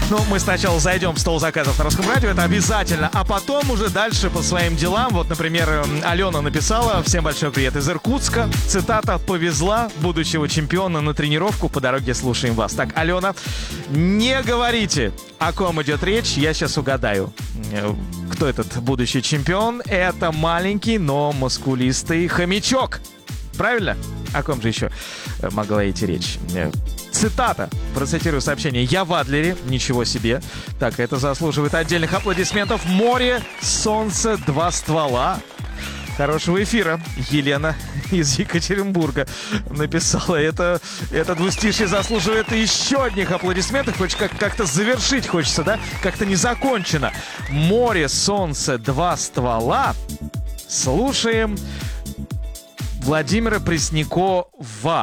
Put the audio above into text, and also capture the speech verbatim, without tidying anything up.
Ну, мы сначала зайдем в стол заказов на Русском радио, это обязательно, а потом уже дальше по своим делам. Вот, например, Алена написала: всем большой привет из Иркутска. Цитата: «Повезла будущего чемпиона на тренировку, по дороге слушаем вас». Так, Алена, не говорите, о ком идет речь, я сейчас угадаю. Кто этот будущий чемпион? Это маленький, но мускулистый хомячок. Правильно? О ком же еще могла идти речь? Цитата. Процитирую сообщение. «Я в Адлере». Ничего себе. Так, это заслуживает отдельных аплодисментов. «Море, солнце, два ствола». Хорошего эфира. Елена из Екатеринбурга написала. Это, это двустишье заслуживает еще одних аплодисментов. Хоть как, как-то завершить хочется, да? Как-то не закончено. «Море, солнце, два ствола». Слушаем Владимира Преснякова.